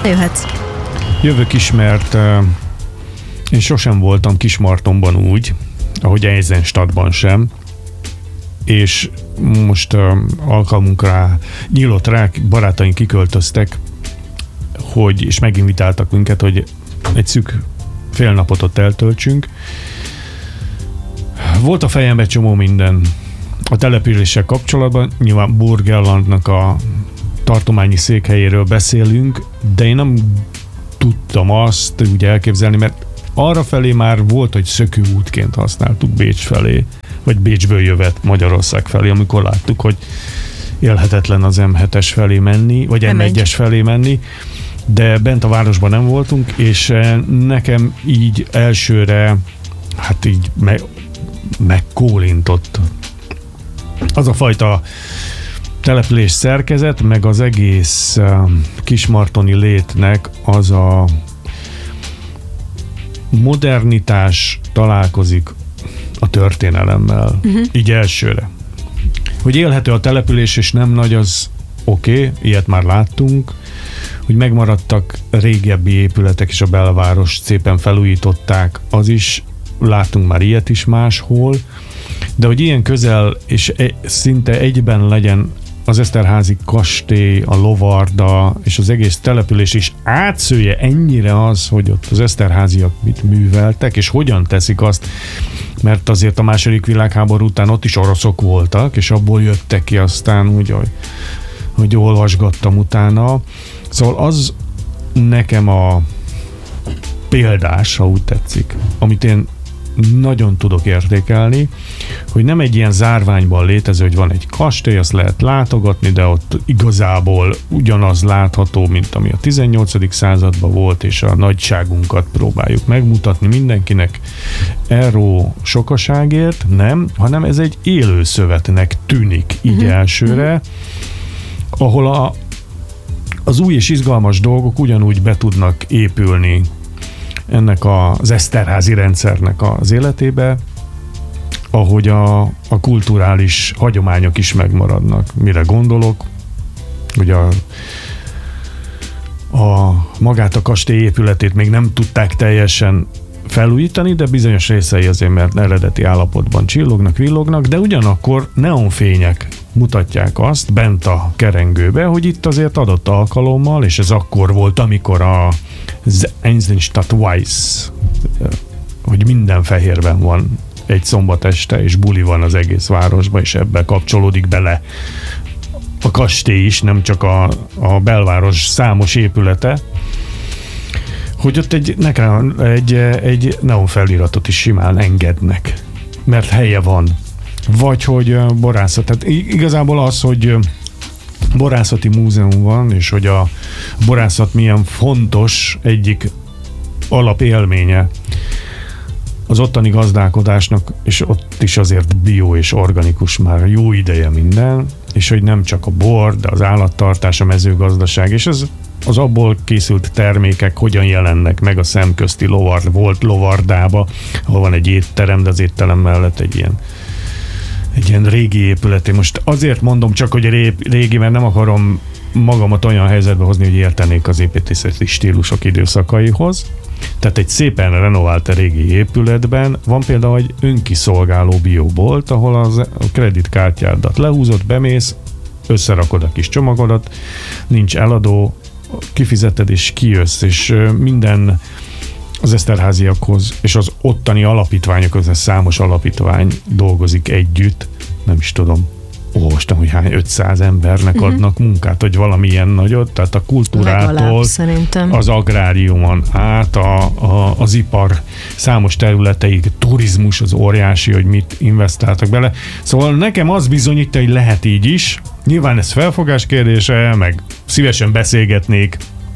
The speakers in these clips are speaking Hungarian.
Bejöhetsz. Jövök is, mert én sosem voltam Kismartonban úgy, ahogy Eisenstadtban sem, és most alkalmunkra nyílt rá, barátaink kiköltöztek, és meginvitáltak minket, hogy egy szűk fél napot ott eltöltsünk. Volt a fejemben csomó minden a településsel kapcsolatban, nyilván Burgenlandnak a tartományi székhelyéről beszélünk, de én nem tudtam azt úgy elképzelni, mert arra felé már volt, hogy szökőútként használtuk Bécs felé, vagy Bécsből jövet Magyarország felé, amikor láttuk, hogy élhetetlen az M7-es felé menni, vagy M1-es felé menni, de bent a városban nem voltunk, és nekem így elsőre hát így megkólintott az a fajta település szerkezet, meg az egész kismartoni létnek az a modernitás találkozik a történelemmel. Így elsőre. Hogy élhető a település, és nem nagy, az oké, ilyet már láttunk, hogy megmaradtak régebbi épületek, és a belváros szépen felújították, az is, látunk már ilyet is máshol, de hogy ilyen közel, és szinte egyben legyen az Eszterházy kastély, a Lovarda, és az egész település is átszője ennyire az, hogy ott az Eszterházyak mit műveltek, és hogyan teszik azt, mert azért a második világháború után ott is oroszok voltak, és abból jöttek ki aztán, hogy olvasgattam utána. Szóval az nekem a példás, ha úgy tetszik, amit én nagyon tudok értékelni, hogy nem egy ilyen zárványban létező, hogy van egy kastély, azt lehet látogatni, de ott igazából ugyanaz látható, mint ami a 18. században volt, és a nagyságunkat próbáljuk megmutatni mindenkinek erről sokaságért, nem, hanem ez egy élő szövetnek tűnik így elsőre, ahol az új és izgalmas dolgok ugyanúgy be tudnak épülni ennek az eszterházi rendszernek az életébe, ahogy a kulturális hagyományok is megmaradnak. Mire gondolok, hogy magát a kastély épületét még nem tudták teljesen felújítani, de bizonyos részei azért, mert eredeti állapotban csillognak, villognak, de ugyanakkor neonfények mutatják azt bent a kerengőbe, hogy itt azért adott alkalommal, és ez akkor volt, amikor az Eisenstadt Weiß, hogy minden fehérben van egy szombat este, és buli van az egész városban, és ebbe kapcsolódik bele a kastély is, nem csak a belváros számos épülete, hogy ott egy neon feliratot is simán engednek, mert helye van. Vagy hogy borászat. Tehát igazából az, hogy borászati múzeum van, és hogy a borászat milyen fontos egyik alapélménye az ottani gazdálkodásnak, és ott is azért bio és organikus már jó ideje minden, és hogy nem csak a bor, de az állattartás, a mezőgazdaság, és az abból készült termékek hogyan jelennek meg a szemközti volt Lovardába, ahol van egy étterem, de az étterem mellett egy ilyen régi épület. Én most azért mondom csak, hogy régi, mert nem akarom magamat olyan helyzetbe hozni, hogy értenék az építészeti stílusok időszakaihoz. Tehát egy szépen renovált régi épületben van például egy önkiszolgáló biobolt, ahol a kreditkártyádat lehúzod, bemész, összerakod a kis csomagodat, nincs eladó, kifizeted és kijössz, és minden az eszterháziakhoz és az ottani alapítványokhoz, számos alapítvány dolgozik együtt, nem is tudom, olvastam, hogy 500 embernek adnak munkát, hogy valamilyen nagyot, tehát a kultúrától az agráriumon át, az ipar számos területeig, turizmus az óriási, hogy mit investáltak bele. Szóval nekem az bizonyítja, hogy lehet így is. Nyilván ez felfogás kérdése, meg szívesen beszélgetnék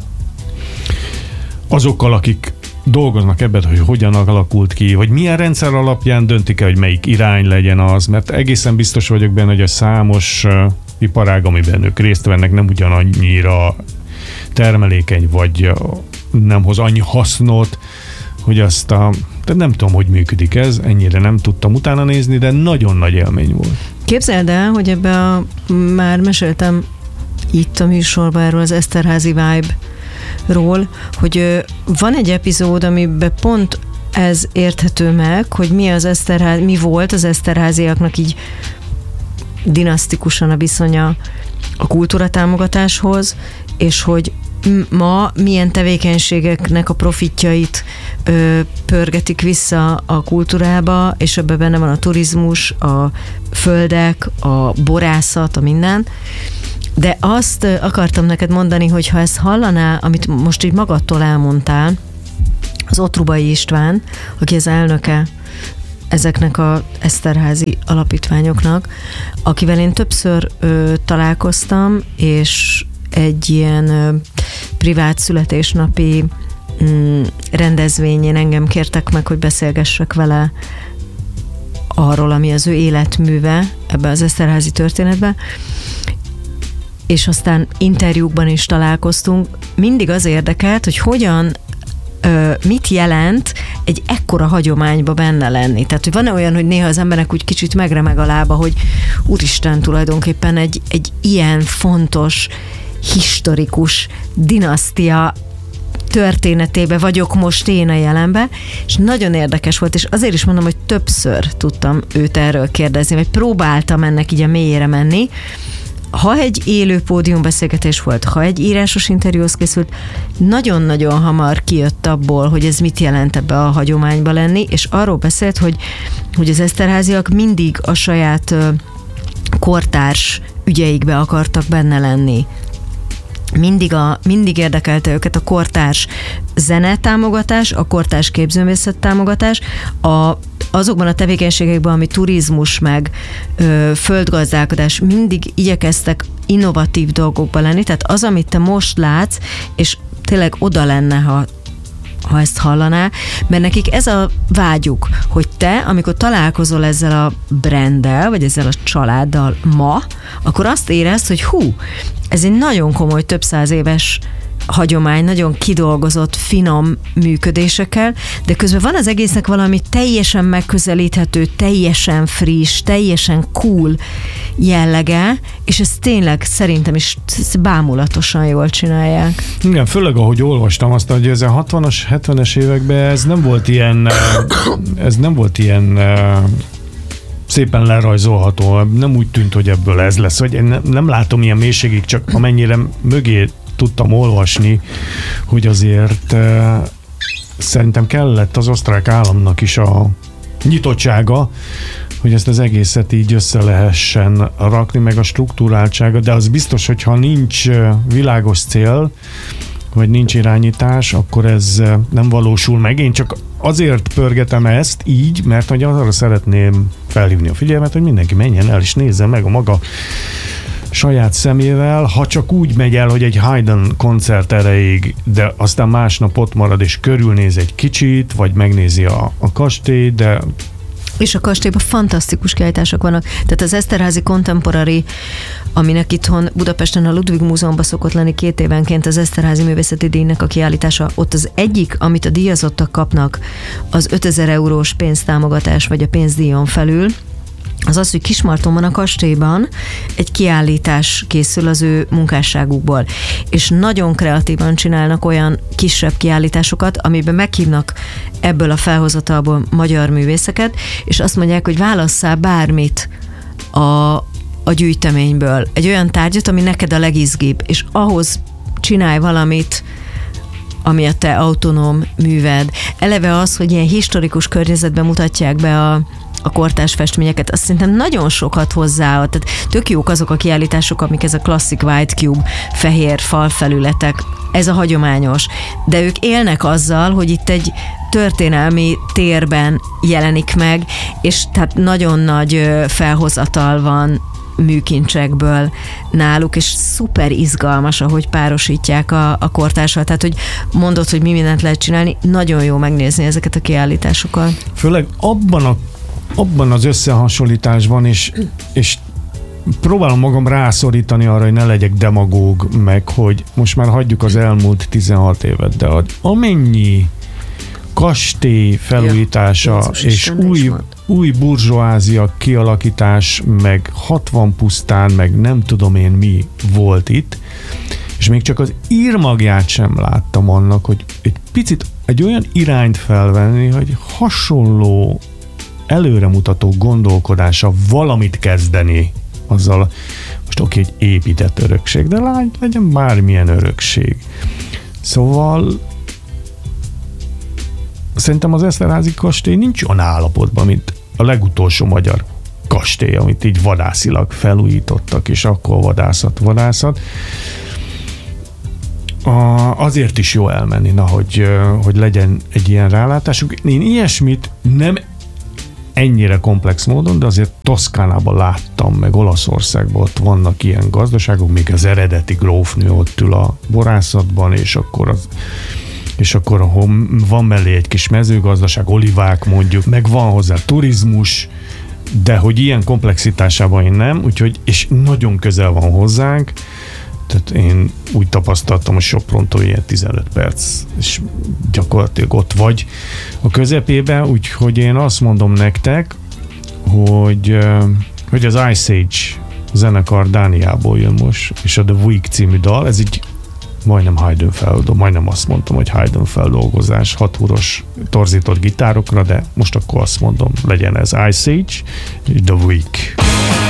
azokkal, akik dolgoznak ebben, hogy hogyan alakult ki, vagy milyen rendszer alapján döntik el, hogy melyik irány legyen az, mert egészen biztos vagyok benne, hogy a számos iparág, amiben ők részt vennek, nem ugyanannyira termelékeny, vagy nem hoz annyi hasznot, hogy de nem tudom, hogy működik ez, ennyire nem tudtam utána nézni, de nagyon nagy élmény volt. Képzeld el, hogy már meséltem itt a műsorban erről az Eszterházy Vibe hogy van egy epizód, amiben pont ez érthető meg, hogy mi volt az Eszterháziaknak így dinasztikusan a viszonya a kultúratámogatáshoz, és hogy ma milyen tevékenységeknek a profitjait pörgetik vissza a kultúrába, és ebben benne van a turizmus, a földek, a borászat, a minden. De azt akartam neked mondani, hogy ha ezt hallaná, amit most így magadtól elmondtál, az Ottrubai István, aki az elnöke ezeknek az Eszterházi alapítványoknak, akivel én többször találkoztam, és egy ilyen privát születésnapi rendezvényén engem kértek meg, hogy beszélgessek vele arról, ami az ő életműve ebbe az Eszterházi történetbe, és aztán interjúkban is találkoztunk. Mindig az érdekelt, hogy hogyan mit jelent egy ekkora hagyományba benne lenni. Tehát, hogy van-e olyan, hogy néha az embernek úgy kicsit megremeg a lába, hogy úristen, tulajdonképpen egy ilyen fontos, historikus dinasztia történetébe vagyok most én a jelenben, és nagyon érdekes volt, és azért is mondom, hogy többször tudtam őt erről kérdezni, vagy próbáltam ennek így a mélyére menni. Ha egy élő pódiumbeszélgetés volt, ha egy írásos interjúhoz készült, nagyon-nagyon hamar kijött abból, hogy ez mit jelent ebbe a hagyományba lenni, és arról beszélt, hogy az Eszterháziak mindig a saját kortárs ügyeikbe akartak benne lenni. Mindig érdekelte őket a kortárs zenetámogatás, a kortárs képzőművészet támogatás, azokban a tevékenységekben, ami turizmus meg földgazdálkodás, mindig igyekeztek innovatív dolgokba lenni, tehát az, amit te most látsz, és tényleg oda lenne, ha ezt hallaná, mert nekik ez a vágyuk, hogy te, amikor találkozol ezzel a branddel, vagy ezzel a családdal ma, akkor azt érezd, hogy ez egy nagyon komoly, több száz éves hagyomány, nagyon kidolgozott, finom működésekkel, de közben van az egésznek valami teljesen megközelíthető, teljesen friss, teljesen cool jellege, és ez tényleg szerintem is bámulatosan jól csinálják. Igen, főleg ahogy olvastam azt, hogy ez a 60-as, 70-es években ez nem volt ilyen szépen lerajzolható, nem úgy tűnt, hogy ebből ez lesz, hogy én nem látom ilyen mélységig, csak amennyire mögé tudtam olvasni, hogy azért szerintem kellett az osztrák államnak is a nyitottsága, hogy ezt az egészet így össze lehessen rakni, meg a struktúráltsága, de az biztos, hogy ha nincs világos cél, vagy nincs irányítás, akkor ez nem valósul meg. Én csak azért pörgetem ezt így, mert hogy arra szeretném felhívni a figyelmet, hogy mindenki menjen el és nézze meg a maga saját szemével, ha csak úgy megy el, hogy egy Haydn koncert erejéig, de aztán másnap ott marad és körülnéz egy kicsit, vagy megnézi a kastélyt, de és a kastélyban fantasztikus kiállítások vannak. Tehát az Eszterházi Contemporary, aminek itthon Budapesten a Ludwig Múzeumban szokott lenni 2 évenként az Eszterházi Művészeti Díjnak a kiállítása, ott az egyik, amit a díjazottak kapnak, az 5000 eurós pénztámogatás, vagy a pénzdíjon felül, az, hogy Kismartonban a kastélyban egy kiállítás készül az ő munkásságukból, és nagyon kreatívan csinálnak olyan kisebb kiállításokat, amiben meghívnak ebből a felhozatalból magyar művészeket, és azt mondják, hogy válasszál bármit a gyűjteményből. Egy olyan tárgyat, ami neked a legizgibb, és ahhoz csinálj valamit, ami a te autonóm műved. Eleve az, hogy ilyen historikus környezetben mutatják be a kortárs festményeket, azt szerintem nagyon sokat hozzáad. Tehát tök jók azok a kiállítások, amik ez a klasszik white cube, fehér falfelületek, ez a hagyományos. De ők élnek azzal, hogy itt egy történelmi térben jelenik meg, és tehát nagyon nagy felhozatal van műkincsekből náluk, és szuper izgalmas, ahogy párosítják a kortársal. Tehát, hogy mondod, hogy mi mindent lehet csinálni, nagyon jó megnézni ezeket a kiállításokat. Főleg abban az összehasonlításban, és próbálom magam rászorítani arra, hogy ne legyek demagóg, meg hogy most már hagyjuk az elmúlt 16 évet, de amennyi kastély felújítása és új burzsóázia kialakítás, meg 60 pusztán, meg nem tudom én mi volt itt, És még csak az írmagját sem láttam annak, hogy egy picit egy olyan irányt felvenni, hogy hasonló előremutató gondolkodása valamit kezdeni azzal, most egy épített örökség, de legyen bármilyen örökség. Szóval szerintem az Eszterházy kastély nincs olyan állapotban, mint a legutolsó magyar kastély, amit így vadászilag felújítottak, és akkor vadászat. Azért is jó elmenni, hogy legyen egy ilyen rálátásuk. Én ilyesmit nem ennyire komplex módon, de azért Toszkánában láttam, meg Olaszországban ott vannak ilyen gazdaságok, még az eredeti grófnő ott ül a borászatban, és akkor van mellé egy kis mezőgazdaság, olivák mondjuk, meg van hozzá turizmus, de hogy ilyen komplexitásában én nem, úgyhogy, és nagyon közel van hozzánk, tehát én úgy tapasztaltam, hogy Soprontól ilyen 15 perc, és gyakorlatilag ott vagy a közepében, úgyhogy én azt mondom nektek, hogy az Ice Age zenekar Dániából jön most, és a The Week című dal, ez így majdnem azt mondtam, hogy Haydn feldolgozás, 6 húros torzított gitárokra, de most akkor azt mondom, legyen ez Ice Age, The Week.